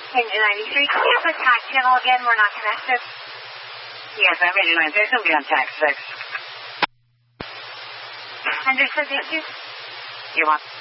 And 93, can you put tax channel again? We're not connected. Yes, I'm 89. There's somebody on tax 6. Understood, thank you. You want?